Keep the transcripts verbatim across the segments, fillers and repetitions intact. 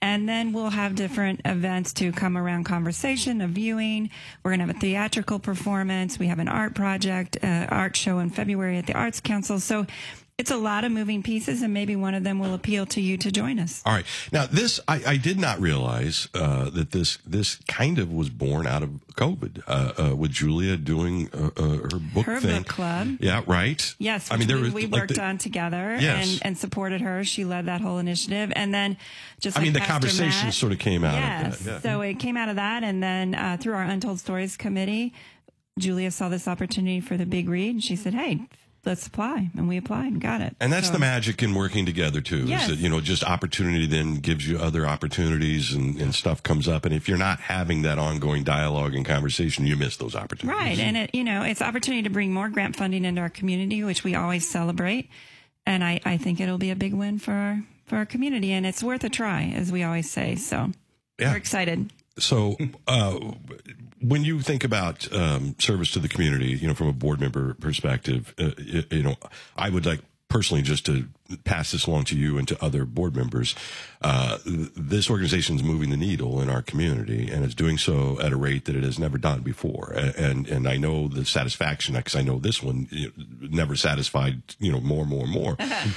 And then we'll have different events to come around conversation, a viewing. We're going to have a theatrical performance. We have an art project, uh, art show in February at the Arts Council. So it's a lot of moving pieces, and maybe one of them will appeal to you to join us. All right. Now, this, I, I did not realize uh, that this this kind of was born out of COVID, uh, uh, with Julia doing uh, uh, her book her thing. book club. Yeah, right. Yes, which I mean, there we, was, we like worked the, on together yes. and, and supported her. She led that whole initiative. And then just I like mean, the Pastor conversation Matt, sort of came out yes, of that. Yeah. So it came out of that. And then uh, through our Untold Stories committee, Julia saw this opportunity for the big read. And she said, hey, let's apply. And we applied and got it. And that's so, the magic in working together, too, yes. is that, you know, just opportunity then gives you other opportunities and, and stuff comes up. And if you're not having that ongoing dialogue and conversation, you miss those opportunities. Right. And, it, you know, it's opportunity to bring more grant funding into our community, which we always celebrate. And I, I think it'll be a big win for our, for our community. And it's worth a try, as we always say. So yeah. we're excited. So uh, when you think about um, service to the community, you know, from a board member perspective, uh, you, you know, I would like personally just to pass this along to you and to other board members. Uh, this organization is moving the needle in our community, and it's doing so at a rate that it has never done before. And and I know the satisfaction, because I know this one you know, never satisfied, you know, more, more, more.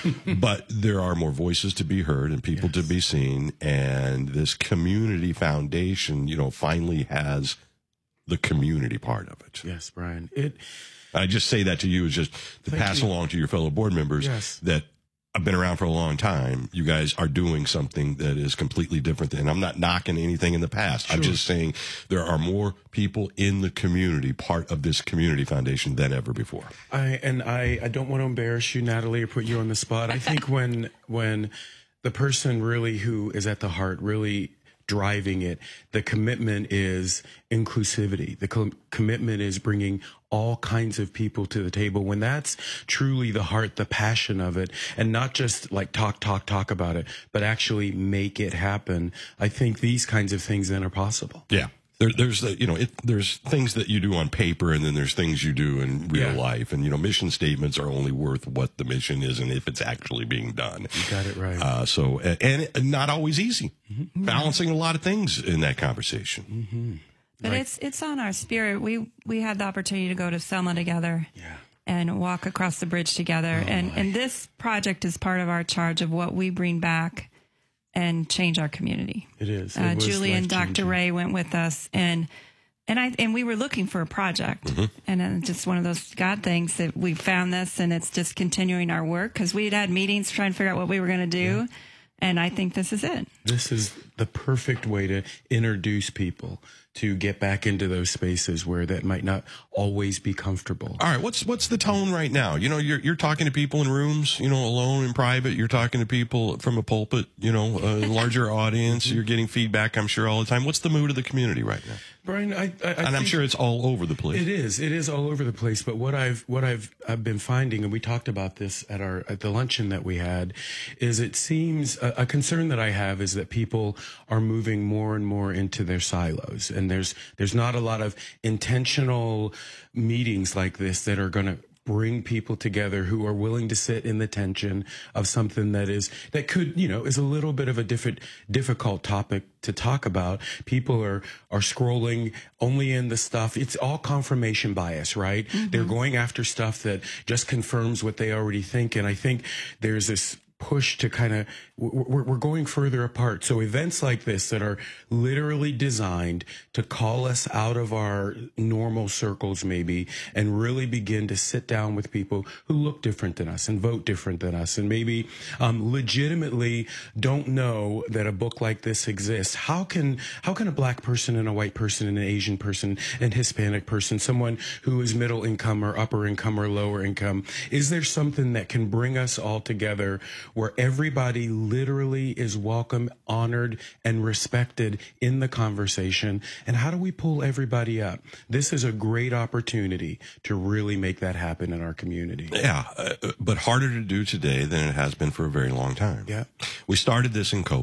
But there are more voices to be heard and people yes. to be seen, and this community foundation, you know, finally has the community part of it. Yes, Brian. It. I just say that to you as just to Thank pass you. along to your fellow board members yes. that I've been around for a long time. You guys are doing something that is completely different. And I'm not knocking anything in the past. Sure. I'm just saying there are more people in the community, part of this community foundation, than ever before. I and I, I don't want to embarrass you, Natalie, or put you on the spot. I think when when the person really who is at the heart really driving it, the commitment is inclusivity. The com- commitment is bringing all kinds of people to the table. When that's truly the heart, the passion of it, and not just like talk, talk, talk about it, but actually make it happen, I think these kinds of things then are possible. Yeah. There, there's, the, you know, it, there's things that you do on paper, and then there's things you do in real Yeah. life. And, you know, mission statements are only worth what the mission is and if it's actually being done. You got it right. Uh, so, and, and not always easy. Mm-hmm. Balancing a lot of things in that conversation. Mm-hmm. But Right. it's it's on our spirit. We we had the opportunity to go to Selma together. Yeah. And walk across the bridge together. Oh, and, my. and this project is part of our charge of what we bring back and change our community. It is. It Uh, was Julie and Doctor life-changing. Ray went with us, and and I and we were looking for a project, Mm-hmm. and then just one of those God things that we found this, and it's just continuing our work because we had had meetings trying to figure out what we were going to do, yeah. and I think this is it. This is the perfect way to introduce people to get back into those spaces where that might not always be comfortable. All right, what's what's the tone right now? You know, you're you're talking to people in rooms, you know, alone in private. You're talking to people from a pulpit, you know, a larger audience. You're getting feedback, I'm sure, all the time. What's the mood of the community right now? Brian, I, I, I and I'm think sure it's all over the place. It is. It is all over the place. But what I've what I've I've been finding, and we talked about this at our at the luncheon that we had, is it seems a, a concern that I have is that people are moving more and more into their silos, and there's there's not a lot of intentional meetings like this that are going to bring people together who are willing to sit in the tension of something that is that could, you know, is a little bit of a different difficult topic to talk about. People are are scrolling only in the stuff. It's all confirmation bias, right? Mm-hmm. They're going after stuff that just confirms what they already think. And I think there's this push to kind of, we're, we're going further apart. So events like this that are literally designed to call us out of our normal circles maybe and really begin to sit down with people who look different than us and vote different than us and maybe um, legitimately don't know that a book like this exists. How can, how can a black person and a white person and an Asian person and Hispanic person, someone who is middle income or upper income or lower income, is there something that can bring us all together where everybody literally is welcome, honored, and respected in the conversation? And how do we pull everybody up? This is a great opportunity to really make that happen in our community. Yeah, uh, but harder to do today than it has been for a very long time. Yeah. We started this in COVID.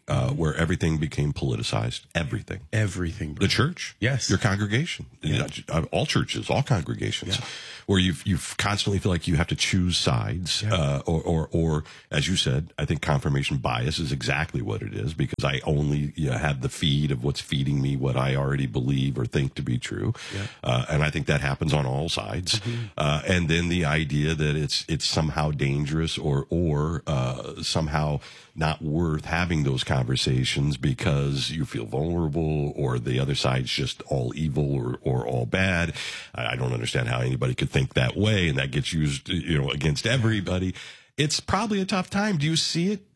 uh, where everything became politicized. Everything. Everything. The church. Yes. Your congregation. Yeah. All churches, all congregations. Yeah. Where you you constantly feel like you have to choose sides, Yeah. uh, or, or or as you said, I think confirmation bias is exactly what it is, because I only you know, have the feed of what's feeding me what I already believe or think to be true, Yeah. uh, and I think that happens on all sides. Mm-hmm. Uh, and then the idea that it's it's somehow dangerous or or uh, somehow not worth having those conversations because you feel vulnerable, or the other side's just all evil or, or all bad. I, I don't understand how anybody could think that way, and that gets used, you know, against everybody. It's probably a tough time. Do you see it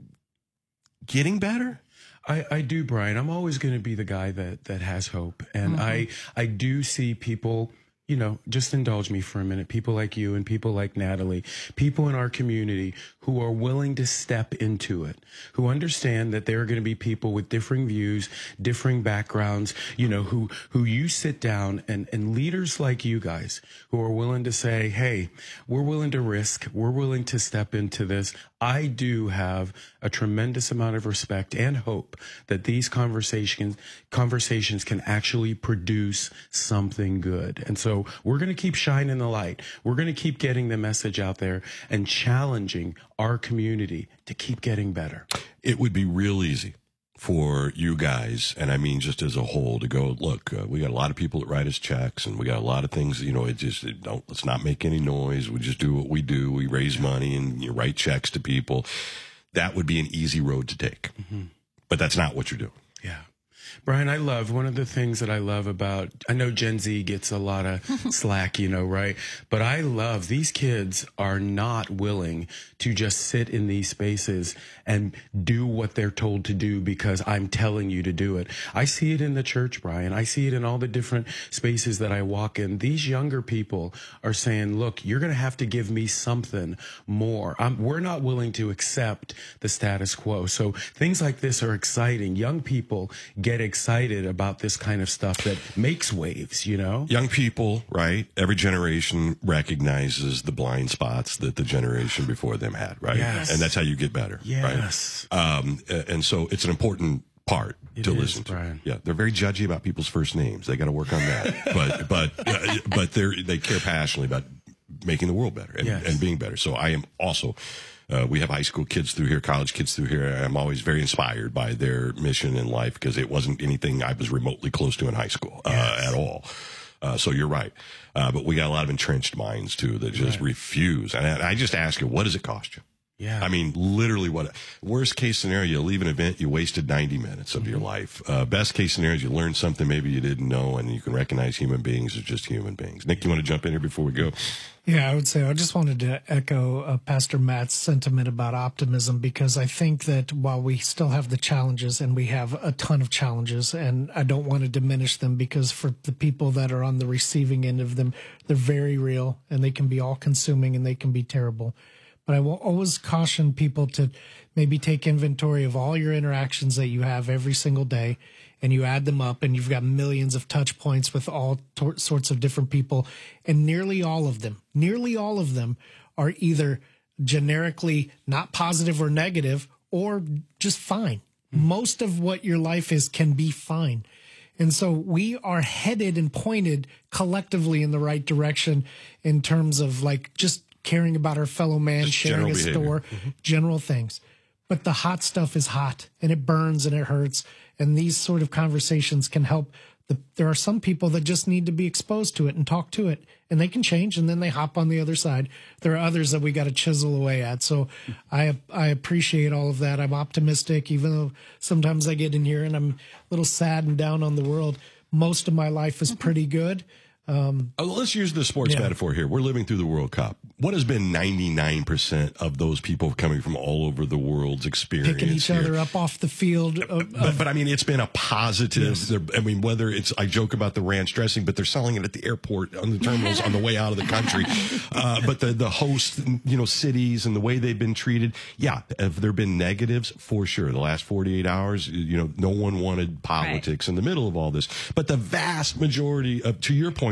getting better? I, I do, Brian. I'm always going to be the guy that, that has hope. And mm-hmm. I, I do see people, you know, just indulge me for a minute. People like you and people like Natalie, people in our community who are willing to step into it, who understand that there are going to be people with differing views, differing backgrounds, you know, who, who you sit down and, and leaders like you guys who are willing to say, hey, we're willing to risk, we're willing to step into this. I do have a tremendous amount of respect and hope that these conversations, conversations can actually produce something good. And so we're going to keep shining the light. We're going to keep getting the message out there and challenging our community to keep getting better. It would be real easy for you guys, and I mean just as a whole, to go, look, uh, we got a lot of people that write us checks, and we got a lot of things, you know, it just, it don't, let's not make any noise. We just do what we do. We raise money and you write checks to people. That would be an easy road to take. Mm-hmm. But that's not what you're doing. Yeah. Brian, I love, one of the things that I love about, I know Gen Z gets a lot of slack, you know, right? But I love, these kids are not willing to just sit in these spaces and do what they're told to do because I'm telling you to do it. I see it in the church, Brian. I see it in all the different spaces that I walk in. These younger people are saying, look, you're going to have to give me something more. I'm, we're not willing to accept the status quo. So things like this are exciting. Young people get excited about this kind of stuff that makes waves, you know? Young people, right? Every generation recognizes the blind spots that the generation before them had, right? Yes. And that's how you get better, yes. right? Um, and so it's an important part it to is, listen to. Brian. Yeah, they're very judgy about people's first names. They got to work on that. but but uh, but they they care passionately about making the world better and, yes. and being better. So I am also. Uh, we have high school kids through here, college kids through here. I'm always very inspired by their mission in life because it wasn't anything I was remotely close to in high school uh, yes. at all. Uh, so you're right. Uh, but we got a lot of entrenched minds too that just right. refuse. And I, I just ask you, what does it cost you? Yeah. I mean, literally what, worst case scenario, you leave an event, you wasted ninety minutes of mm-hmm. your life. Uh, best case scenario is you learn something maybe you didn't know and you can recognize human beings as just human beings. Nick, you want to jump in here before we go? Yeah, I would say I just wanted to echo uh, Pastor Matt's sentiment about optimism, because I think that while we still have the challenges, and we have a ton of challenges, and I don't want to diminish them, because for the people that are on the receiving end of them, they're very real and they can be all consuming and they can be terrible. But I will always caution people to maybe take inventory of all your interactions that you have every single day, and you add them up, and you've got millions of touch points with all tor- sorts of different people. And nearly all of them, nearly all of them are either generically not positive or negative, or just fine. Mm-hmm. Most of what your life is can be fine. And so we are headed and pointed collectively in the right direction in terms of like just caring about our fellow man, Just sharing a behavior. store, mm-hmm. general things. But the hot stuff is hot, and it burns and it hurts. And these sort of conversations can help. The, there are some people that just need to be exposed to it and talk to it, and they can change, and then they hop on the other side. There are others that we got to chisel away at. So I I appreciate all of that. I'm optimistic, even though sometimes I get in here and I'm a little sad and down on the world. Most of my life is pretty good. Um, oh, let's use the sports yeah. metaphor here. We're living through the World Cup. What has been ninety-nine percent of those people coming from all over the world's experience picking each here? other up off the field. Of, but, but I mean, it's been a positive. Yes. I mean, whether it's, I joke about the ranch dressing, but they're selling it at the airport on the terminals on the way out of the country. Uh, but the, the host, you know, cities and the way they've been treated. Yeah. Have there been negatives? For sure. The last forty-eight hours, you know, no one wanted politics right. in the middle of all this. But the vast majority of, to your point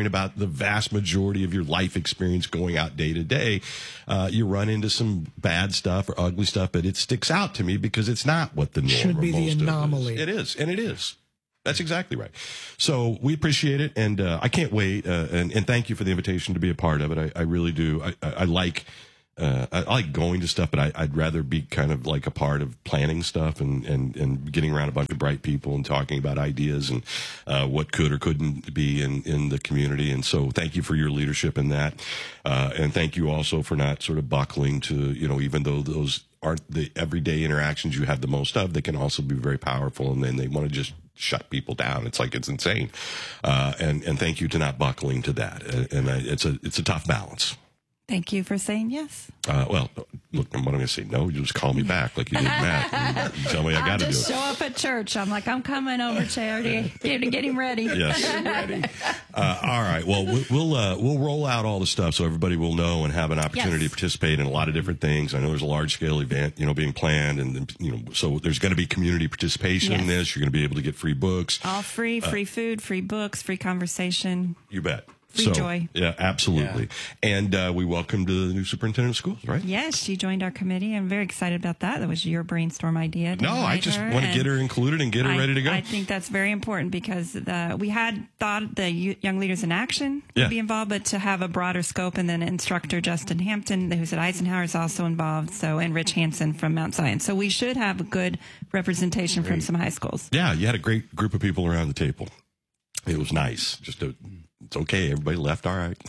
about the vast majority of your life experience going out day to day, uh, you run into some bad stuff or ugly stuff, but it sticks out to me because it's not what the norm should be the anomaly. It is, and it is. That's exactly right. So we appreciate it, and uh, I can't wait. Uh, and, and thank you for the invitation to be a part of it. I, I really do. I, I, I like uh, I, I like going to stuff, but I, I'd rather be kind of like a part of planning stuff and, and, and getting around a bunch of bright people and talking about ideas and uh, what could or couldn't be in, in the community. And so thank you for your leadership in that. Uh, and thank you also for not sort of buckling to, you know, even though those aren't the everyday interactions you have the most of, they can also be very powerful. And then they want to just shut people down. It's like, it's insane. Uh, and, and thank you to not buckling to that. And, and I, it's a, it's a tough balance. Thank you for saying yes. Uh, well, look, what I'm going to say, no, you just call me back like you did Matt. And you tell me I got to do it. Just show up at church. I'm like, I'm coming over, Charity. Get, get him ready. Yes. ready. Uh, all right. Well, we'll, we'll, uh, we'll roll out all the stuff so everybody will know and have an opportunity yes. to participate in a lot of different things. I know there's a large scale event, you know, being planned, and, you know, so there's going to be community participation yes. in this. You're going to be able to get free books. All free, free uh, food, free books, free conversation. You bet. Free so, joy. Yeah, absolutely. Yeah. And uh, we welcomed the new superintendent of schools, right? Yes, she joined our committee. I'm very excited about that. That was your brainstorm idea. No, I just want to get her included and get her I, ready to go. I think that's very important because the, we had thought the Young Leaders in Action would yeah. be involved, but to have a broader scope, and then instructor Justin Hampton, who's at Eisenhower, is also involved, so and Rich Hansen from Mount Zion. So we should have a good representation great. from some high schools. Yeah, you had a great group of people around the table. It was nice. Just a... It's okay. Everybody left all right.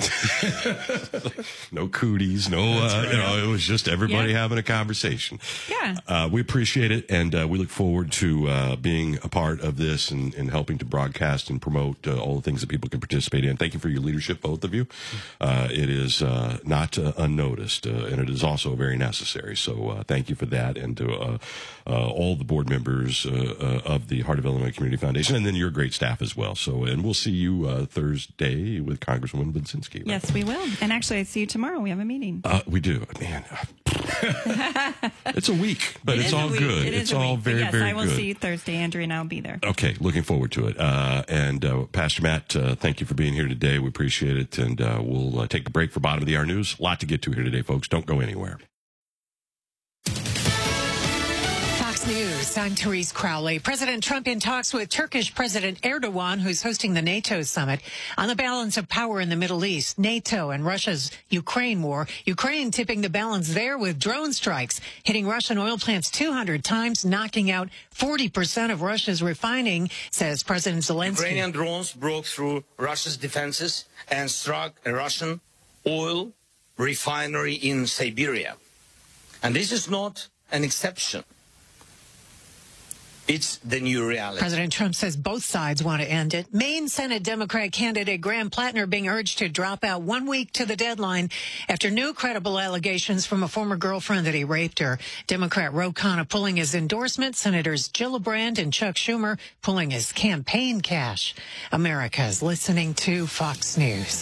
No cooties. No, uh, right. you know, it was just everybody yeah. having a conversation. Yeah. Uh, we appreciate it. And uh, we look forward to uh, being a part of this and, and helping to broadcast and promote uh, all the things that people can participate in. Thank you for your leadership, both of you. Uh, it is uh, not uh, unnoticed, uh, and it is also very necessary. So uh, thank you for that. And to uh, uh, all the board members uh, uh, of the Heart of Illinois Community Foundation, and then your great staff as well. So, and we'll see you uh, Thursday with Congresswoman Budzinski. Right? Yes, we will. And actually, I see you tomorrow. We have a meeting. Uh, we do. Man, it's a week, but it it's all week. good. It it's is all week. very, yes, very good. I will good. see you Thursday, Andrew, and I'll be there. Okay, looking forward to it. Uh, and uh, Pastor Matt, uh, thank you for being here today. We appreciate it. And uh, we'll uh, take a break for Bottom of the Hour News. A lot to get to here today, folks. Don't go anywhere. News. I'm Therese Crowley. President Trump in talks with Turkish President Erdogan, who's hosting the NATO summit, on the balance of power in the Middle East, NATO and Russia's Ukraine war. Ukraine tipping the balance there with drone strikes, hitting Russian oil plants two hundred times, knocking out forty percent of Russia's refining, says President Zelensky. Ukrainian drones broke through Russia's defenses and struck a Russian oil refinery in Siberia. And this is not an exception. It's the new reality. President Trump says both sides want to end it. Maine Senate Democrat candidate Graham Plattner being urged to drop out one week to the deadline after new credible allegations from a former girlfriend that he raped her. Democrat Ro Khanna pulling his endorsement. Senators Gillibrand and Chuck Schumer pulling his campaign cash. America is listening to Fox News.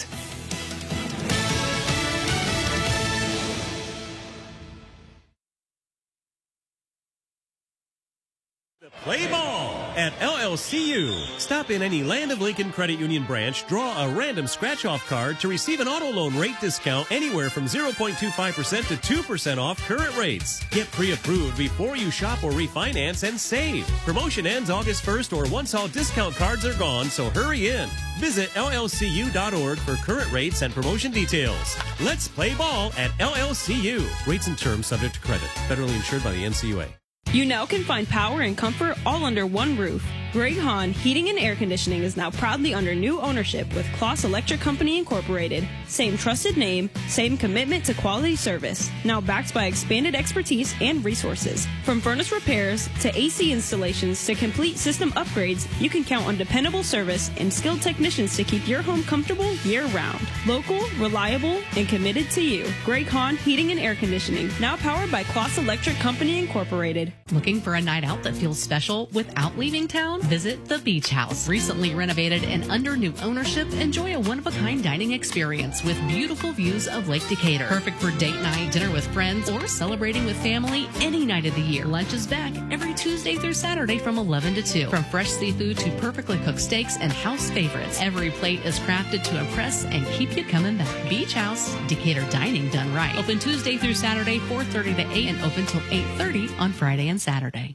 Play ball at L L C U. Stop in any Land of Lincoln Credit Union branch, draw a random scratch-off card to receive an auto loan rate discount anywhere from zero point two five percent to two percent off current rates. Get pre-approved before you shop or refinance and save. Promotion ends August first or once all discount cards are gone, so hurry in. Visit L L C U dot org for current rates and promotion details. Let's play ball at L L C U. Rates and terms subject to credit. Federally insured by the N C U A. You now can find power and comfort all under one roof. Greg Hahn Heating and Air Conditioning is now proudly under new ownership with Kloss Electric Company Incorporated. Same trusted name, same commitment to quality service. Now backed by expanded expertise and resources. From furnace repairs to A C installations to complete system upgrades, you can count on dependable service and skilled technicians to keep your home comfortable year-round. Local, reliable, and committed to you. Greg Hahn Heating and Air Conditioning, now powered by Kloss Electric Company Incorporated. Looking for a night out that feels special without leaving town? town? Visit the Beach House. Recently renovated and under new ownership, enjoy a one-of-a-kind dining experience with beautiful views of Lake Decatur. Perfect for date night, dinner with friends, or celebrating with family any night of the year. Lunch is back every Tuesday through Saturday from eleven to two. From fresh seafood to perfectly cooked steaks and house favorites, every plate is crafted to impress and keep you coming back. Beach House, Decatur dining done right. Open Tuesday through Saturday, four thirty to eight, and open till eight thirty on Friday and Saturday.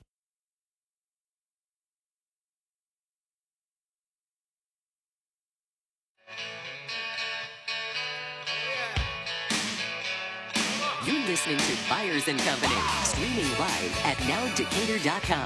You're listening to Byers and Company, streaming live at now decatur dot com.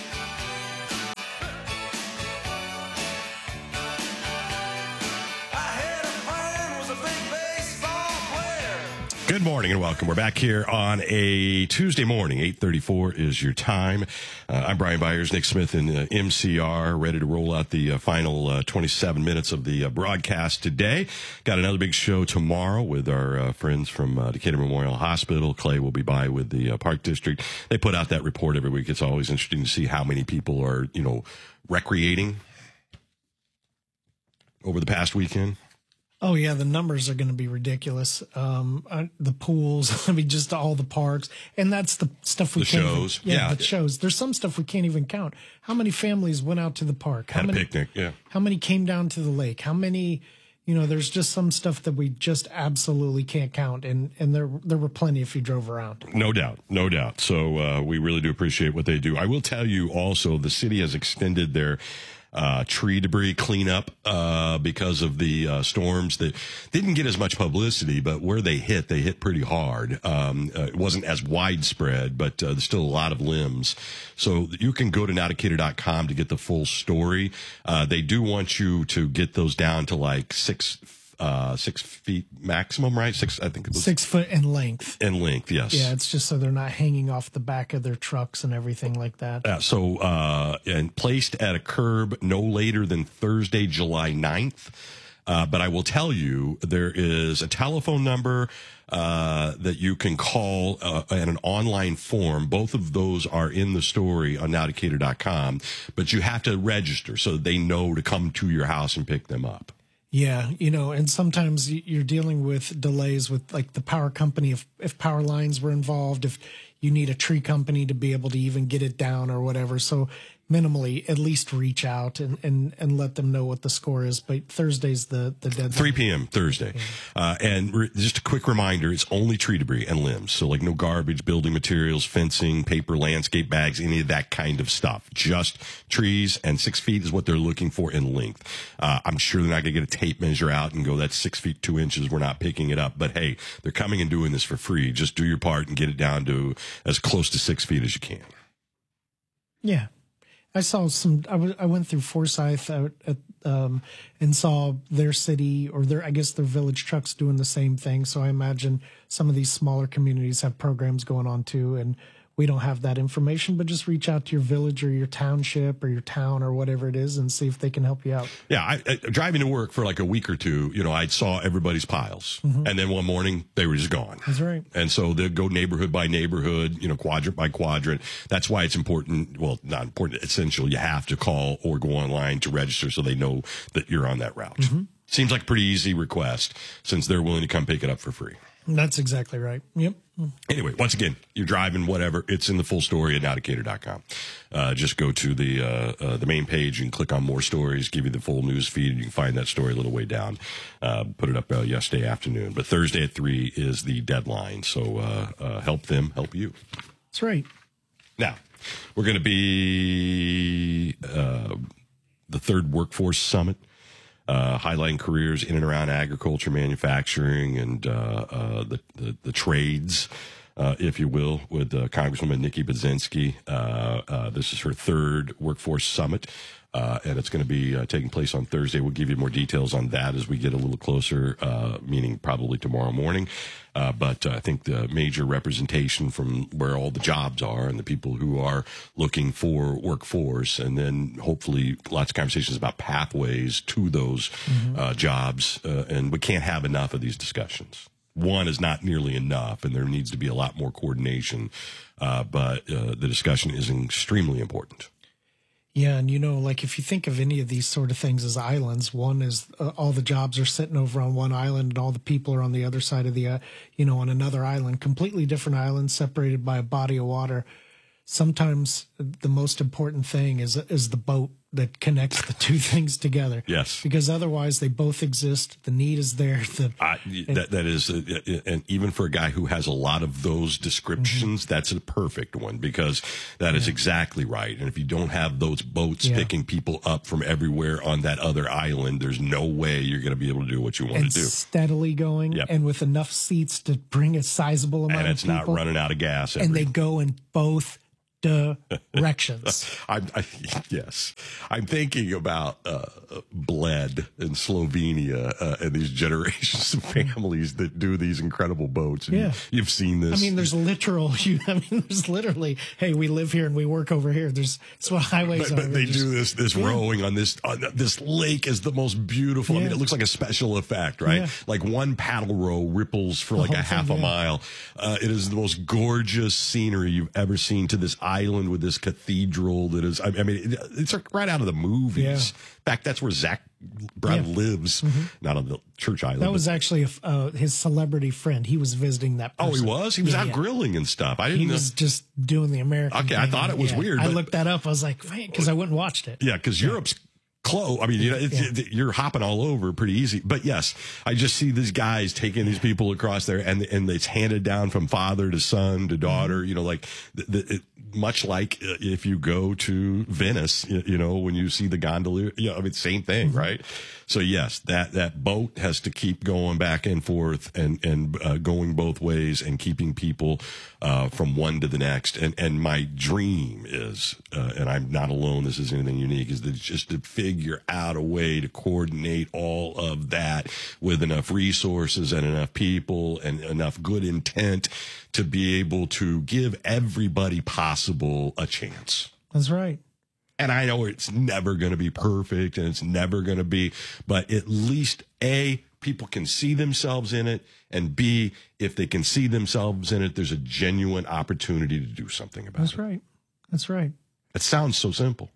Good morning and welcome. We're back here on a Tuesday morning. eight thirty-four is your time. Uh, I'm Brian Byers, Nick Smith in uh, M C R, ready to roll out the uh, final uh, twenty-seven minutes of the uh, broadcast today. Got another big show tomorrow with our uh, friends from uh, Decatur Memorial Hospital. Clay will be by with the uh, Park District. They put out that report every week. It's always interesting to see how many people are, you know, recreating over the past weekend. Oh, yeah, the numbers are going to be ridiculous. Um, uh, the pools, I mean, just all the parks. And that's the stuff we the can't shows. Even, yeah, yeah, the shows. There's some stuff we can't even count. How many families went out to the park? How Had many, a picnic, yeah. How many came down to the lake? How many, you know, there's just some stuff that we just absolutely can't count. And, and there, there were plenty if you drove around. No doubt, no doubt. So uh, we really do appreciate what they do. I will tell you also, the city has extended their Uh, tree debris cleanup uh, because of the uh, storms that didn't get as much publicity, but where they hit, they hit pretty hard. Um, uh, it wasn't as widespread, but uh, there's still a lot of limbs. So you can go to now decatur dot com to get the full story. Uh, they do want you to get those down to like six uh six feet maximum, right? Six, I think it was six foot in length. In length, yes. Yeah, it's just so they're not hanging off the back of their trucks and everything like that. Yeah, so uh and placed at a curb no later than Thursday, July ninth. Uh, but I will tell you, there is a telephone number uh, that you can call uh, and an online form. Both of those are in the story on now decatur dot com, but you have to register so they know to come to your house and pick them up. Yeah, you know, and sometimes you're dealing with delays with like the power company. If if power lines were involved, if you need a tree company to be able to even get it down or whatever. So minimally, at least reach out and, and, and let them know what the score is. But Thursday's the, the deadline. three p.m. Thursday. Yeah. Uh, and re- just a quick reminder, it's only tree debris and limbs. So like no garbage, building materials, fencing, paper, landscape bags, any of that kind of stuff. Just trees, and six feet is what they're looking for in length. Uh, I'm sure they're not going to get a tape measure out and go, that's six feet, two inches. We're not picking it up. But hey, they're coming and doing this for free. Just do your part and get it down to as close to six feet as you can. Yeah. I saw some, I, w- I went through Forsyth out at, um, and saw their city or their, I guess their village trucks doing the same thing. So I imagine some of these smaller communities have programs going on too. And we don't have that information, but just reach out to your village or your township or your town or whatever it is and see if they can help you out. Yeah. I, I, driving to work for like a week or two, you know, I saw everybody's piles. Mm-hmm. And then one morning they were just gone. That's right. And so they'll go neighborhood by neighborhood, you know, quadrant by quadrant. That's why it's important. Well, not important, essential. You have to call or go online to register so they know that you're on that route. Mm-hmm. Seems like a pretty easy request since they're willing to come pick it up for free. That's exactly right. Yep. Anyway, once again, you're driving, whatever. It's in the full story at now decatur dot com. Uh, just go to the uh, uh, the main page and click on more stories, give you the full news feed, and you can find that story a little way down. Uh, put it up uh, yesterday afternoon. But Thursday at three is the deadline. So uh, uh, help them, help you. That's right. Now, we're going to be uh, the third Workforce Summit. Uh, highlighting careers in and around agriculture, manufacturing, and uh, uh, the, the the trades, uh, if you will, with uh, Congresswoman Nikki Budzinski. Uh, uh, this is her third Workforce Summit, uh, and it's going to be uh, taking place on Thursday. We'll give you more details on that as we get a little closer, uh, meaning probably tomorrow morning. Uh, but uh, I think the major representation from where all the jobs are and the people who are looking for workforce, and then hopefully lots of conversations about pathways to those mm-hmm. uh, jobs. Uh, and we can't have enough of these discussions. One is not nearly enough, and there needs to be a lot more coordination. Uh, but uh, the discussion is extremely important. Yeah, and you know, like if you think of any of these sort of things as islands, one is uh, all the jobs are sitting over on one island, and all the people are on the other side of the, uh, you know, on another island, completely different island, separated by a body of water. Sometimes the most important thing is is the boat that connects the two things together. Yes, because otherwise they both exist. The need is there. The, I, that that is, uh, and even for a guy who has a lot of those descriptions, mm-hmm. that's a perfect one, because that is yeah. exactly right. And if you don't have those boats yeah. picking people up from everywhere on that other island, there's no way you're going to be able to do what you want and to do. Steadily going, yep. and with enough seats to bring a sizable amount and of it's people. not running out of gas. And they go in both directions. I'm, I, yes, I'm thinking about uh, Bled in Slovenia uh, and these generations of families that do these incredible boats. And yeah, you, you've seen this. I mean, there's literal. You, I mean, there's literally. Hey, we live here and we work over here. There's that's what highways but, are. But they just, do this this yeah. rowing on this on this lake is the most beautiful. Yeah. I mean, it looks like a special effect, right? Yeah. Like one paddle row ripples for the like a half thing, a yeah. mile. Uh, it is the most gorgeous scenery you've ever seen to this island with this cathedral that is, I mean, it, it's like right out of the movies. Yeah. In fact, that's where Zach Brown yeah. lives, mm-hmm. not on the church island. That was actually a, uh, his celebrity friend. He was visiting that person. Oh, he was? He was yeah, out yeah. grilling and stuff. I didn't He know. was just doing the American Okay, thing. I thought it was yeah. weird. I but, looked that up. I was like, man, because I went and watched it. Yeah, because yeah. Europe's close. I mean, you know, it's, yeah. it, you're hopping all over pretty easy. But yes, I just see these guys taking these people across there, and and it's handed down from father to son to daughter. Mm-hmm. You know, like the, the, it, much like if you go to Venice, you, you know, when you see the gondola. You know, I mean, same thing, mm-hmm. right? So yes, that that boat has to keep going back and forth and and uh, going both ways and keeping people uh, from one to the next. And and my dream is, uh, and I'm not alone. This isn't anything unique. Is that just to figure out a way to coordinate all of that with enough resources and enough people and enough good intent to be able to give everybody possible a chance. That's right. And I know it's never going to be perfect and it's never going to be, but at least A, people can see themselves in it, and B, if they can see themselves in it, there's a genuine opportunity to do something about That's it. That's right. That's right. It sounds so simple.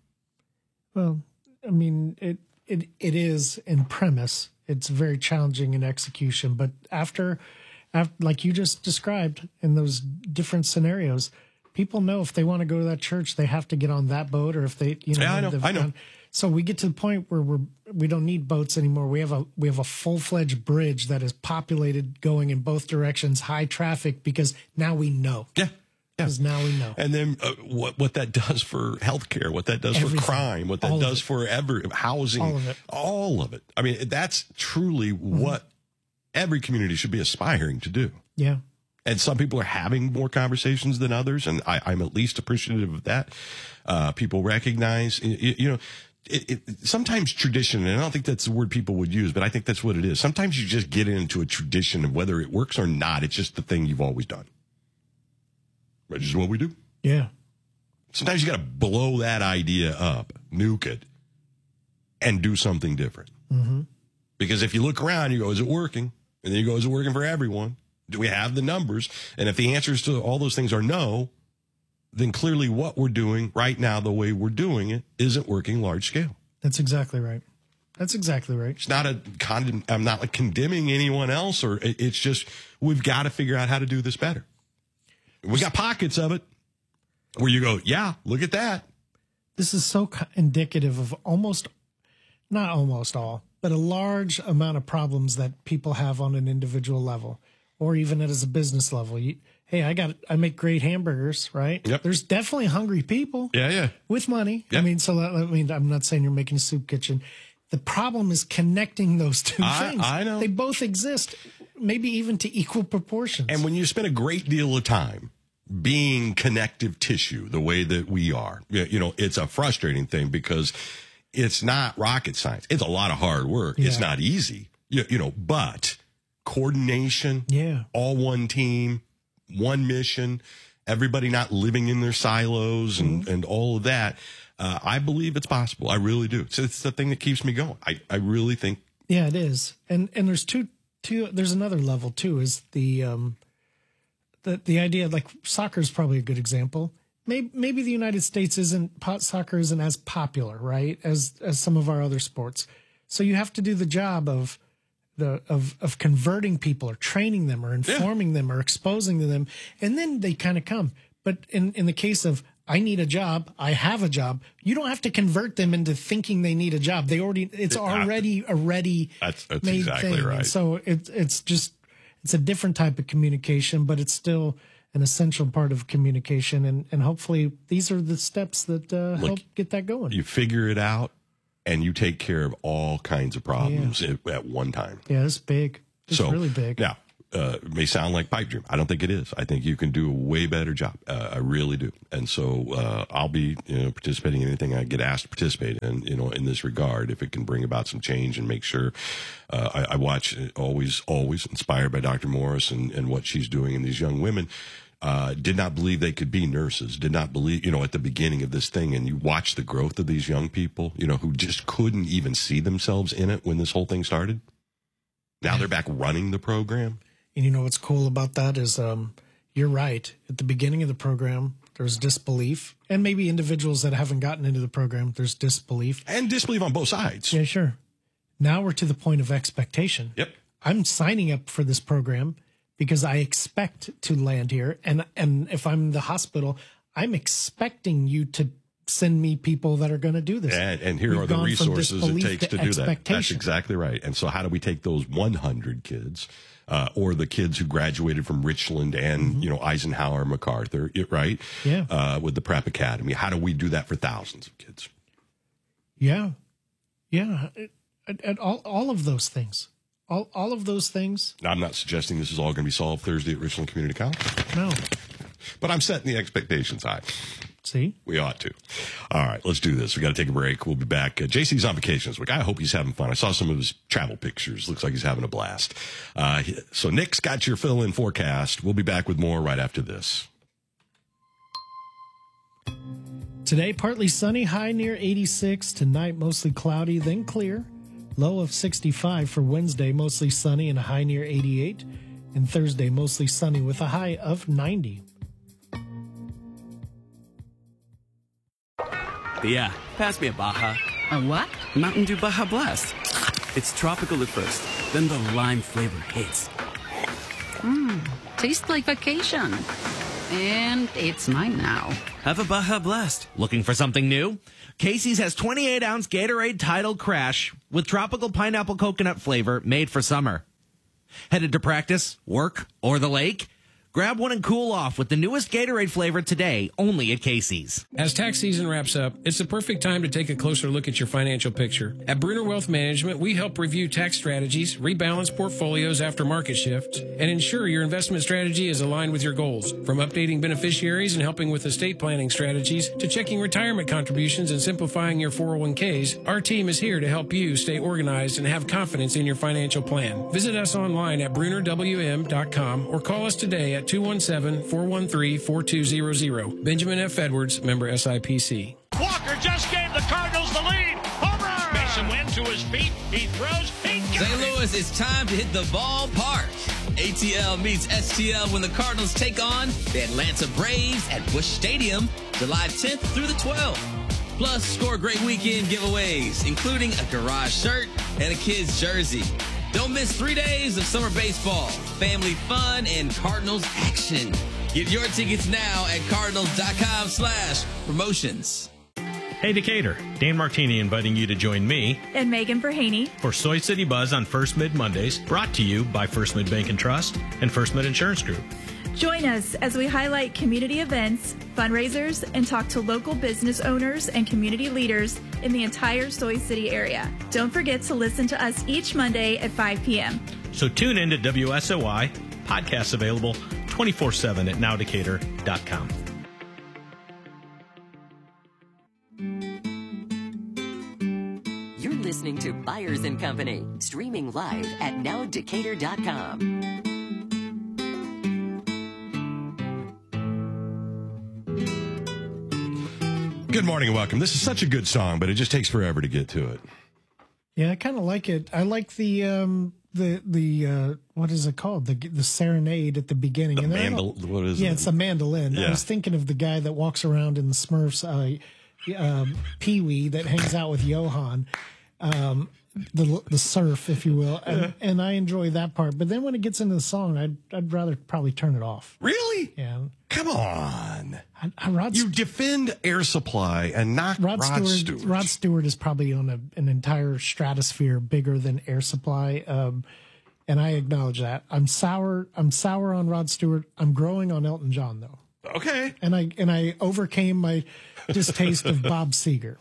Well, I mean, it, it, it is in premise. It's very challenging in execution, but after, after, like you just described in those different scenarios, people know if they want to go to that church, they have to get on that boat, or if they, you know, yeah, I know, I know. So we get to the point where we're we don't need boats anymore. We have a we have a full fledged bridge that is populated, going in both directions, high traffic, because now we know. Yeah. Because now we know. And then uh, what what that does for healthcare, what that does Everything. for crime, what that all does for ever housing, all of it. All of it. I mean, that's truly mm-hmm. what every community should be aspiring to do. Yeah. And some people are having more conversations than others, and I, I'm at least appreciative of that. Uh, people recognize, you, you know, it, it, sometimes tradition, and I don't think that's the word people would use, but I think that's what it is. Sometimes you just get into a tradition, and whether it works or not, it's just the thing you've always done. Which is what we do. Yeah. Sometimes you got to blow that idea up, nuke it, and do something different. Mm-hmm. Because if you look around, you go, is it working? And then you go, is it working for everyone? Do we have the numbers? And if the answers to all those things are no, then clearly what we're doing right now, the way we're doing it, isn't working large scale. That's exactly right. That's exactly right. It's not a condemn. I'm not like condemning anyone else, or it, it's just we've got to figure out how to do this better. We got pockets of it where you go, yeah, look at that. This is so indicative of almost, not almost all, but a large amount of problems that people have on an individual level, or even as a business level. You, hey, I got, I make great hamburgers, right? Yep. There's definitely hungry people. Yeah, yeah. With money. Yep. I mean, so that, I mean, I'm not saying you're making a soup kitchen. The problem is connecting those two I, things. I know. They both exist, maybe even to equal proportions. And when you spend a great deal of time being connective tissue, the way that we are, you know, it's a frustrating thing because it's not rocket science. It's a lot of hard work. Yeah. It's not easy, you, you know, but coordination, yeah, all one team, one mission, everybody not living in their silos and, mm-hmm. and all of that. Uh, I believe it's possible. I really do. So it's the thing that keeps me going. I, I really think. Yeah, it is. And, and there's two, two, there's another level too, is the, um, the, the idea, like soccer is probably a good example. maybe, maybe the United States isn't, pot soccer isn't as popular, right, as as some of our other sports. So you have to do the job of the of of converting people or training them or informing yeah. them or exposing to them, and then they kind of come. But in in the case of I need a job, I have a job, you don't have to convert them into thinking they need a job. They already it's already a ready that's, that's made exactly thing. right. And so it, it's just it's a different type of communication, but it's still an essential part of communication. And, and hopefully these are the steps that uh, Look, help get that going. You figure it out and you take care of all kinds of problems yeah. at, at one time. Yeah, it's big. It's so, really big. Now, uh, it may sound like pipe dream. I don't think it is. I think you can do a way better job. Uh, I really do. And so uh, I'll be you know, participating in anything I get asked to participate in, you know, in this regard, if it can bring about some change and make sure uh, I, I watch always, always inspired by Doctor Morris and, and what she's doing in these young women. Uh, did not believe they could be nurses, did not believe, you know, at the beginning of this thing. And you watch the growth of these young people, you know, who just couldn't even see themselves in it when this whole thing started. Now they're back running the program. And you know what's cool about that is um, you're right. At the beginning of the program, there's disbelief. And maybe individuals that haven't gotten into the program, there's disbelief. And disbelief on both sides. Yeah, sure. Now we're to the point of expectation. Yep. I'm signing up for this program because I expect to land here. And, and if I'm in the hospital, I'm expecting you to send me people that are going to do this. And, and here We've are the resources it takes to, to do that. That's exactly right. And so how do we take those one hundred kids uh, or the kids who graduated from Richland and, mm-hmm. you know, Eisenhower, MacArthur, right? Yeah. Uh, with the Prep Academy. How do we do that for thousands of kids? Yeah. Yeah. At, at all, all of those things. All, all of those things. I'm not suggesting this is all going to be solved Thursday at Richland Community College. No. But I'm setting the expectations high. See? We ought to. All right, let's do this. We got to take a break. We'll be back. Uh, J C's on vacation this week. I hope he's having fun. I saw some of his travel pictures. Looks like he's having a blast. Uh, so Nick's got your fill-in forecast. We'll be back with more right after this. Today, partly sunny, high near eighty-six. Tonight, mostly cloudy, then clear. Low of sixty-five for Wednesday, mostly sunny and a high near eighty-eight. And Thursday, mostly sunny with a high of ninety. Yeah, pass me a Baja. A what? Mountain Dew Baja Blast. It's tropical at first, then the lime flavor hits. Mmm, tastes like vacation. And it's mine now. Have a Baja Blast. Looking for something new? Casey's has twenty-eight ounce Gatorade Tidal Crash with tropical pineapple coconut flavor made for summer. Headed to practice, work, or the lake? Grab one and cool off with the newest Gatorade flavor today, only at Casey's. As tax season wraps up, it's the perfect time to take a closer look at your financial picture. At Bruner Wealth Management, we help review tax strategies, rebalance portfolios after market shifts, and ensure your investment strategy is aligned with your goals. From updating beneficiaries and helping with estate planning strategies to checking retirement contributions and simplifying your four oh one k's, our team is here to help you stay organized and have confidence in your financial plan. Visit us online at bruner w m dot com or call us today at two one seven, four one three, four two zero zero. Benjamin F. Edwards, member S I P C. Walker just gave the Cardinals the lead. Homer! Mason Wynn to his feet. He throws. He Saint Louis, it's time to hit the ballpark. A T L meets S T L when the Cardinals take on the Atlanta Braves at Busch Stadium, July tenth through the twelfth. Plus, score great weekend giveaways, including a garage shirt and a kid's jersey. Don't miss three days of summer baseball, family fun, and Cardinals action. Get your tickets now at cardinals.com slash promotions. Hey Decatur, Dan Martini inviting you to join me and Megan Verhaney for Soy City Buzz on First Mid Mondays, brought to you by First Mid Bank and Trust and First Mid Insurance Group. Join us as we highlight community events, fundraisers, and talk to local business owners and community leaders in the entire Soy City area. Don't forget to listen to us each Monday at five p.m. So tune in to W S O Y, podcasts available twenty-four seven at now decatur dot com. You're listening to Byers and Company, streaming live at now decatur dot com. Good morning and welcome. This is such a good song, but it just takes forever to get to it. Yeah, I kind of like it. I like the um, the the uh, what is it called? The the serenade at the beginning. The and then I mandol- don't- what is yeah, it? it's a mandolin. Yeah. I was thinking of the guy that walks around in the Smurfs, uh, um, Pee Wee, that hangs out with Johan, um, the the surf, if you will, and, Yeah. and I enjoy that part. But then when it gets into the song, I'd I'd rather probably turn it off. Really? Yeah. Come on. I, I, Rod, You defend Air Supply and not Rod, Rod, Stewart, Stewart. Rod Stewart is probably on a, an entire stratosphere bigger than Air Supply, um, and I acknowledge that. I'm sour. I'm sour on Rod Stewart. I'm growing on Elton John, though. Okay. And I and I overcame my distaste of Bob Seger.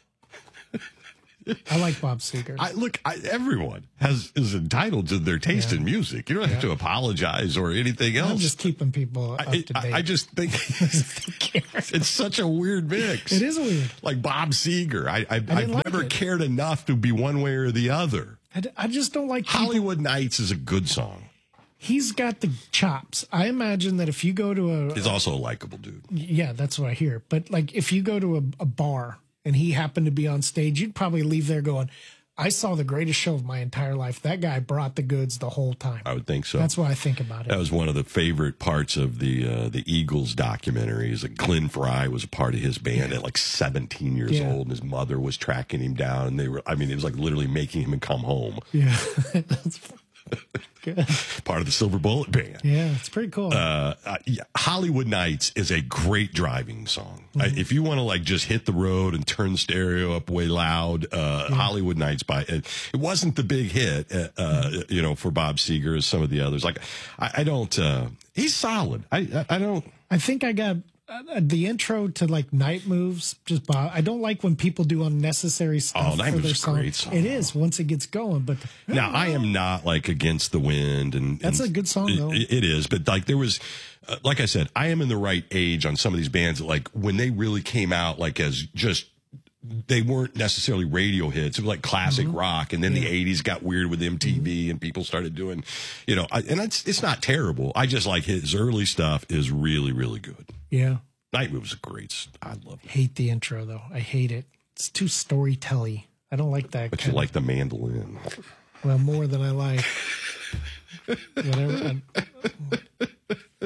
I like Bob Seger. I, look, I, everyone has is entitled to their taste Yeah. in music. You don't have Yeah. to apologize or anything else. I'm just keeping people up I, to date. I, I just think it's such a weird mix. It is weird. Like Bob Seger. I, I, didn't I've like never it. cared enough to be one way or the other. I, d- I just don't like people- Hollywood Nights is a good song. He's got the chops. I imagine that if you go to a He's also a likable dude. Yeah, that's what I hear. But like, if you go to a, a bar and he happened to be on stage, you'd probably leave there going, "I saw the greatest show of my entire life. That guy brought the goods the whole time." I would think so. That's what I think about it. That was one of the favorite parts of the uh, the Eagles documentary. Is that Glenn Fry was a part of his band at like seventeen years Yeah. old, and his mother was tracking him down, and they were. I mean, it was like literally making him come home. Yeah, that's good. Part of the Silver Bullet Band. Yeah, it's pretty cool. Uh, uh, yeah, Hollywood Nights is a great driving song. I, Mm-hmm. if you want to like just hit the road and turn the stereo up way loud, uh, Yeah. Hollywood Nights by it, it wasn't the big hit, uh, uh, Mm-hmm. you know, for Bob Seger as some of the others. Like, I, I don't. Uh, he's solid. I, I, I don't. I think I got uh, the intro to like Night Moves. Just Bob. I don't like when people do unnecessary stuff Oh, Night for Moves their is a song. great song. It is once it gets going, but Now, I am not like Against the Wind, and That's and a good song, it- though. It is, but like there was, uh, like I said, I am in the right age on some of these bands that like when they really came out, like as just they weren't necessarily radio hits. It was like classic Mm-hmm. rock, and then the eighties got weird with M T V, and people started doing, you know, I, and it's it's not terrible. I just like his early stuff is really really good. yeah. Night Moves is great. I love it. Hate the intro though. I hate it. It's too storytelly. I don't like that. But kind you like the mandolin. of, well more than I like. Whatever. I,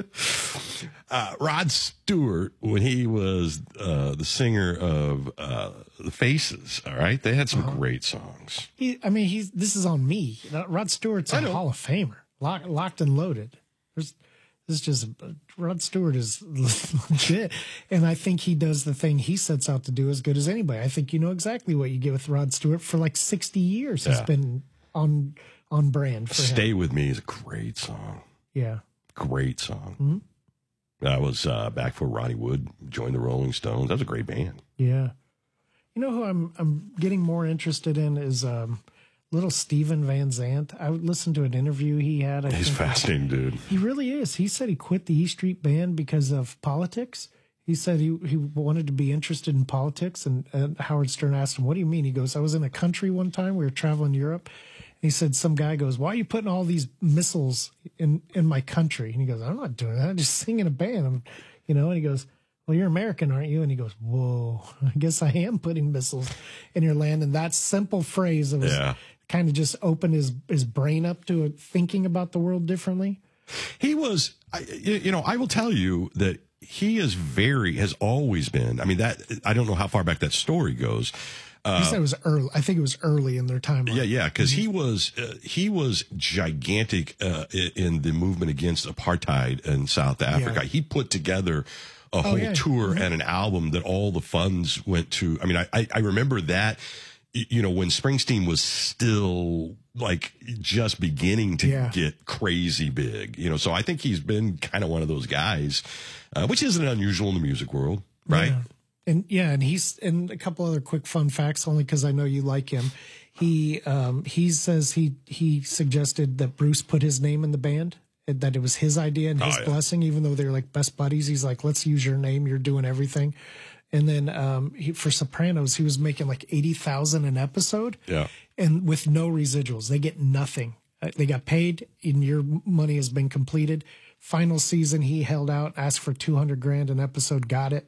Uh, Rod Stewart, when he was uh, the singer of uh, the Faces, all right, they had some Uh-huh. great songs. he, I mean, he's this is on me. Rod Stewart's a Hall of Famer, Lock, locked and loaded. There's, this is just Rod Stewart is legit, and I think he does the thing he sets out to do as good as anybody. I think you know exactly what you get with Rod Stewart for like sixty years. He's Yeah. been on on brand for him. Stay With Me is a great song. Yeah. Great song. Mm-hmm. That was uh, back before Ronnie Wood joined the Rolling Stones. That was a great band. Yeah. You know who I'm I'm getting more interested in is um, little Steven Van Zandt. I listened to an interview he had. I He's think- fascinating, dude. He really is. He said he quit the E Street Band because of politics. He said he, he wanted to be interested in politics. And, and Howard Stern asked him, "What do you mean?" He goes, "I was in a country one time. We were traveling Europe." And he said, some guy goes, "Why are you putting all these missiles in, in my country?" And he goes, "I'm not doing that. I'm just singing a band." I'm, you know, and he goes, "Well, you're American, aren't you?" And he goes, "Whoa, I guess I am putting missiles in your land." And that simple phrase was Yeah. kind of just opened his, his brain up to thinking about the world differently. He was, I- you you know, I will tell you that he is very, has always been. I mean, that, I don't know how far back that story goes. Uh, He said it was early. I think it was early in their timeline. Yeah, yeah, because he was uh, he was gigantic uh, i- in the movement against apartheid in South Africa. Yeah. He put together a Oh, whole yeah. tour Mhm. and an album that all the funds went to. I mean, I I, I remember that. y- You know, when Springsteen was still like just beginning to Yeah. get crazy big. You know, so I think he's been kind of one of those guys, uh, which isn't unusual in the music world, right? Yeah. And yeah, and he's and a couple other quick fun facts, only because I know you like him. He um, he says he he suggested that Bruce put his name in the band, that it was his idea and his Oh, yeah. blessing, even though they're like best buddies. He's like, "Let's use your name. You're doing everything." And then um, he, for Sopranos, he was making like eighty thousand an episode, Yeah. and with no residuals, they get nothing. Uh, They got paid, and your money has been completed. Final season, he held out, asked for two hundred grand an episode, got it.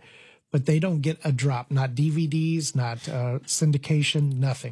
but they don't get a drop. Not D V Ds, not uh, syndication, nothing.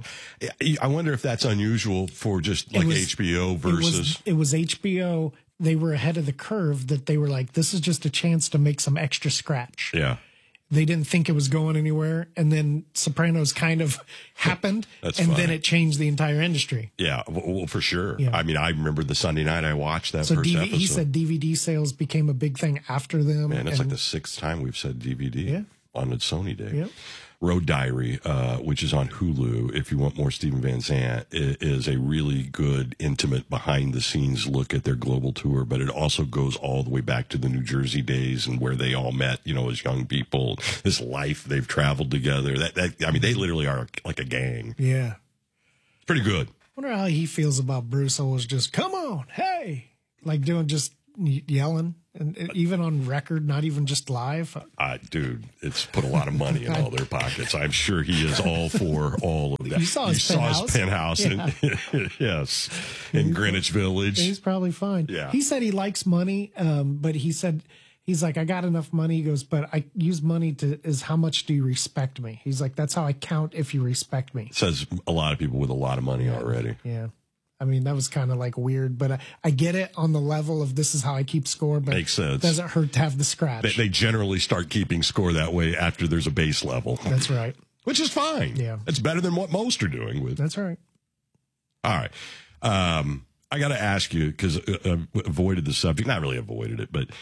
I wonder if that's unusual for just like was, H B O versus. It was, it was H B O. They were ahead of the curve that they were like, this is just a chance to make some extra scratch. Yeah. They didn't think it was going anywhere. And then Sopranos kind of happened. That's and funny. then it changed the entire industry. Yeah, well, for sure. Yeah. I mean, I remember the Sunday night I watched that so first D V- episode. he said D V D sales became a big thing after them. Man, it's and, like the sixth time we've said D V D yeah. on a Sony day. Yep. Road Diary, uh, which is on Hulu, if you want more Steven Van Zandt, is a really good, intimate, behind-the-scenes look at their global tour, but it also goes all the way back to the New Jersey days and where they all met, you know, as young people, this life they've traveled together. That, that I mean, they literally are like a gang. Yeah. It's pretty good. I wonder how he feels about Bruce always just, come on, hey, like doing just yelling. And even on record, not even just live. Uh, dude, it's put a lot of money in all their pockets. I'm sure he is all for all of that. You saw his you penthouse. saw his penthouse, Yeah. in, yes, in Greenwich Village. He's probably fine. Yeah. He said he likes money, um, but he said he's like, I got enough money. He goes, but I use money to is how much do you respect me? He's like, that's how I count if you respect me. Says a lot of people with a lot of money already. Yeah. I mean, that was kind of like weird, but I, I get it on the level of this is how I keep score, but Makes sense. It doesn't hurt to have the scratch. They, they generally start keeping score that way after there's a base level. That's right. Which is fine. Yeah. It's better than what most are doing with. That's right. All right. Um, I got to ask you, because I avoided the subject, not really avoided it, but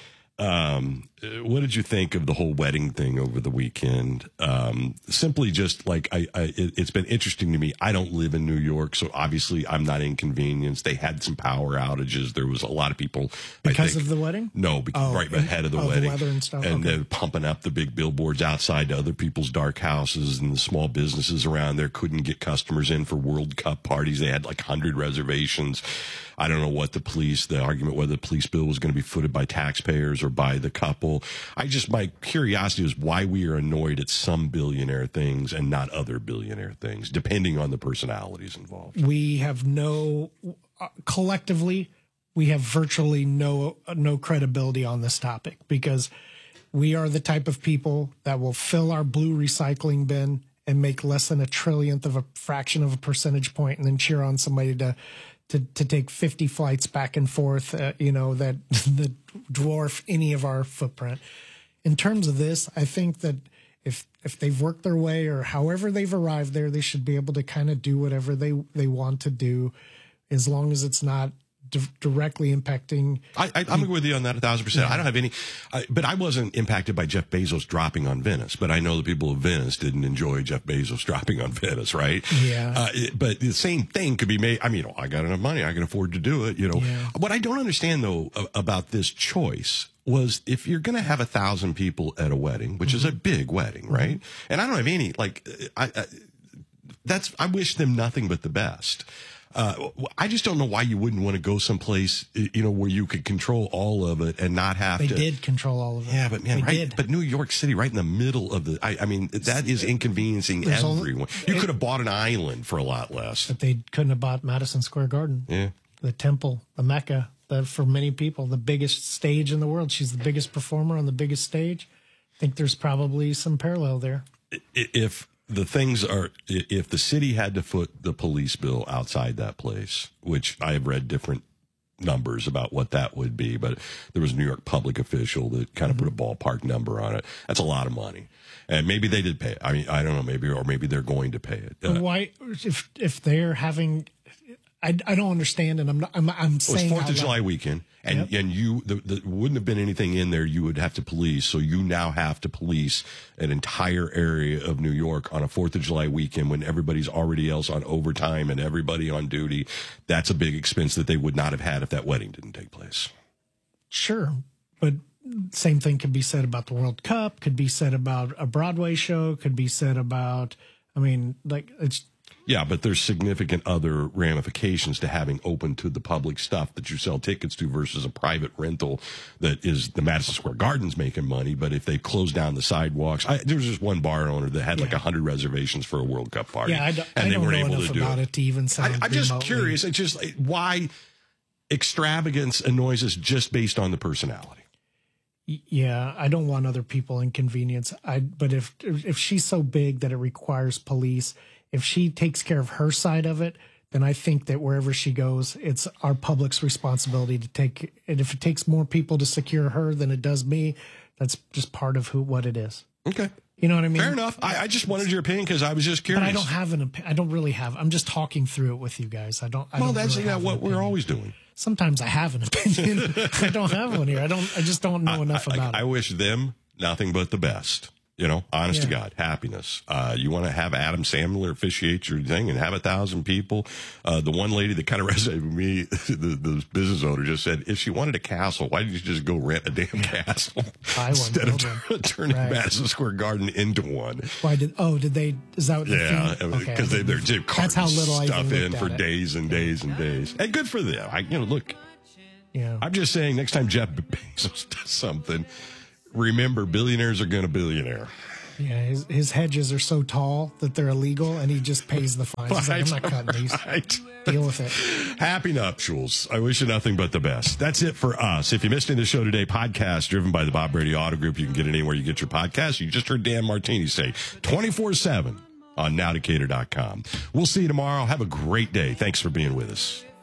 um, what did you think of the whole wedding thing over the weekend? Um, simply just like, I, I, it, it's been interesting to me. I don't live in New York, so obviously I'm not inconvenienced. They had some power outages. There was a lot of people. Because I think, of the wedding? No, because Oh, right ahead of the oh, the wedding. weather and stuff, And okay. they're pumping up the big billboards outside to other people's dark houses, and the small businesses around there couldn't get customers in for World Cup parties. They had like one hundred reservations. I don't know what the police, the argument whether the police bill was going to be footed by taxpayers or by the couple. I just, my curiosity is why we are annoyed at some billionaire things and not other billionaire things, depending on the personalities involved. We have no, uh, collectively, we have virtually no no credibility on this topic because we are the type of people that will fill our blue recycling bin and make less than a trillionth of a fraction of a percentage point and then cheer on somebody to to, to take fifty flights back and forth, uh, you know, that, that dwarf any of our footprint. In terms of this, I think that if if they've worked their way or however they've arrived there, they should be able to kind of do whatever they, they want to do as long as it's not di- directly impacting. I, I, I'm with you on that a thousand percent. I don't have any, I, but I wasn't impacted by Jeff Bezos dropping on Venice. But I know the people of Venice didn't enjoy Jeff Bezos dropping on Venice, right? Yeah. Uh, it, but the same thing could be made. I mean, you know, I got enough money, I can afford to do it. You know, Yeah. what I don't understand though about this choice was if you're going to have a thousand people at a wedding, which is a big wedding, right? And I don't have any like, I, I that's I wish them nothing but the best. Uh, I just don't know why you wouldn't want to go someplace, you know, where you could control all of it and not have They to. did control all of it. Yeah, but man, They right? did. But New York City, right in the middle of the. I, I mean, that is inconveniencing There's only- everyone. You it- could have bought an island for a lot less. But they couldn't have bought Madison Square Garden. Yeah. The temple, the Mecca, the, for many people, the biggest stage in the world. She's the biggest performer on the biggest stage. I think there's probably some parallel there. I- If the things are, i- if the city had to foot the police bill outside that place, which I have read different numbers about what that would be, but there was a New York public official that kind of put a ballpark number on it. That's a lot of money. And maybe they did pay it. I mean, I don't know, maybe, or maybe they're going to pay it. But Uh, why, if if they're having, I, I don't understand, and I'm not, I'm I'm It was saying Fourth out of loud. July weekend, and Yep. and you the, the wouldn't have been anything in there you would have to police. So you now have to police an entire area of New York on a Fourth of July weekend when everybody's already else on overtime and everybody on duty. That's a big expense that they would not have had if that wedding didn't take place. Sure, but same thing could be said about the World Cup. Could be said about a Broadway show. Could be said about. I mean, like it's. Yeah, but there's significant other ramifications to having open to the public stuff that you sell tickets to versus a private rental that is the Madison Square Garden's making money. But if they close down the sidewalks, I, there was just one bar owner that had like a hundred reservations for a World Cup party. Yeah, I don't, and I they don't weren't know able enough to do about it. it to even sound. I, I'm just remotely- curious. It's just like, why extravagance annoys us just based on the personality. Yeah, I don't want other people inconvenience. I but if if she's so big that it requires police, if she takes care of her side of it, then I think that wherever she goes, it's our public's responsibility to take. And if it takes more people to secure her than it does me, that's just part of who what it is. Okay. You know what I mean? Fair enough. I, I just wanted your opinion because I was just curious. But I don't have an opinion. I don't really have. I'm just talking through it with you guys. I don't. I well, don't that's really yeah, what we're always doing. Sometimes I have an opinion. I don't have one here. I don't. I just don't know enough I, about I, it. I wish them nothing but the best. You know, honest to Yeah. God, happiness. Uh, you want to have Adam Sandler officiate your thing and have a thousand people. Uh, the one lady that kind of resonated with me, the, the business owner just said, if she wanted a castle, why didn't you just go rent a damn castle Buy one, instead of build one. turning Right. Madison Square Garden into one? Why did? Oh, did they? Is that what the Yeah, thing? because Okay, they, they're they're That's how carting little I stuff even in looked for at it. days and days and days. And good for them. I, you know, look, Yeah. I'm just saying next time Jeff Bezos does something, remember billionaires are going to billionaire. Yeah, his, his hedges are so tall that they're illegal, and he just pays the fines. He's like, I'm not cutting these. Right. Deal with it. Happy nuptials. I wish you nothing but the best. That's it for us. If you missed any of the show today, podcast driven by the Bob Brady Auto Group. You can get it anywhere you get your podcast. You just heard Dan Martini say twenty-four seven on now decatur dot com. We'll see you tomorrow. Have a great day. Thanks for being with us.